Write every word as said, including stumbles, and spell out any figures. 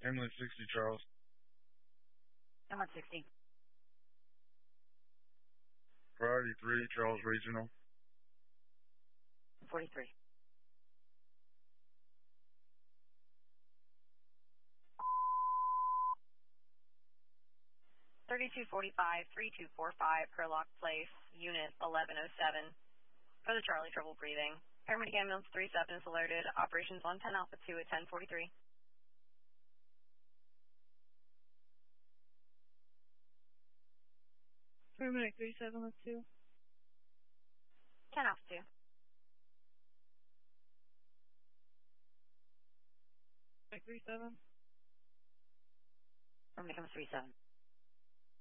Emily sixty, Charles. I'm on sixty. Priority three, Charles Regional. forty-three. thirty-two forty-five, three two four five, Herlock Place, Unit eleven oh seven. For the Charlie, trouble breathing. Paramedic ambulance three seven is alerted. Operations on ten Alpha two at ten forty-three. Paramedic three seven with two. ten Alpha two. Paramedic three seven. Paramedic three seven.